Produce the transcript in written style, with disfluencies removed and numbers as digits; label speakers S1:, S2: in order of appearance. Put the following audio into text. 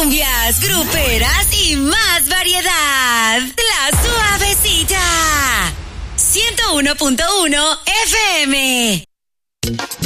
S1: cumbias, gruperas y más variedad. La Suavecita. 101.1 FM.